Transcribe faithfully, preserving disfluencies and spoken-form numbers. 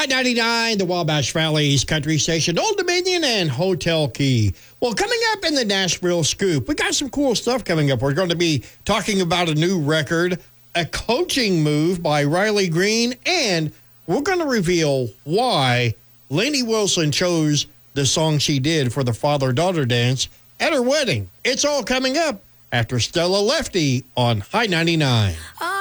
ninety-nine, the Wabash Valley's country station, Old Dominion and Hotel Key. Well, coming up in the Nashville Scoop, we got some cool stuff coming up. We're going to be talking about a new record, a coaching move by Riley Green, and we're going to reveal why Lainey Wilson chose the song she did for the father-daughter dance at her wedding. It's all coming up after Stella Lefty on High ninety-nine.